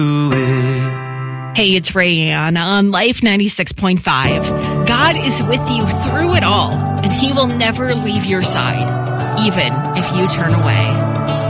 Hey, it's Rayanne on Life 96.5. God is with you through it all, and He will never leave your side, even if you turn away.